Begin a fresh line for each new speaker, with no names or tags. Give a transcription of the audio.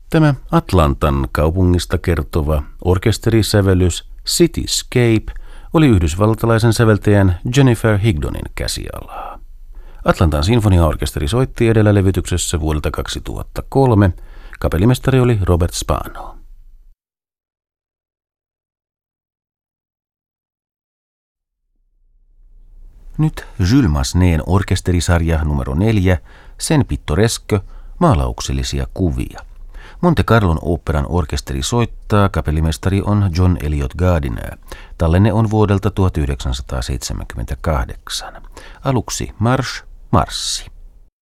Tämä Atlantan kaupungista kertova orkesterisävellys Cityscape oli yhdysvaltalaisen säveltäjän Jennifer Higdonin käsialaa. Atlantan sinfoniaorkesteri soitti edellä levytyksessä vuodelta 2003. Kapellimestari oli Robert Spano. Nyt Jules Massenet'n orkesterisarja numero 4, sen pittoreske, maalauksellisia kuvia. Monte Carlon oopperan orkesteri soittaa, kapellimestari on John Eliot Gardiner. Tallenne on vuodelta 1978. Aluksi marssi.